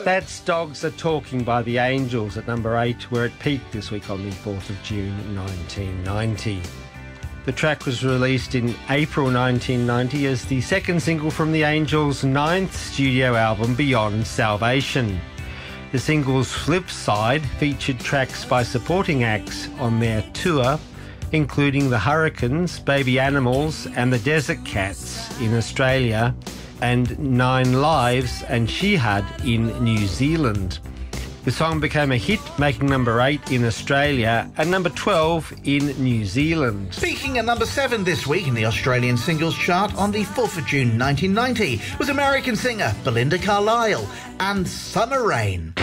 That's Dogs Are Talking by the Angels at number 8, where it peaked this week on the 4th of June 1990. The track was released in April 1990 as the second single from the Angels' 9th studio album, Beyond Salvation. The single's flip side featured tracks by supporting acts on their tour, including the Hurricanes, Baby Animals and the Desert Cats in Australia, and Nine Lives and Shihad in New Zealand. The song became a hit, making number 8 in Australia and number 12 in New Zealand. Peaking at number 7 this week in the Australian singles chart on the 4th of June 1990 was American singer Belinda Carlisle and Summer Rain.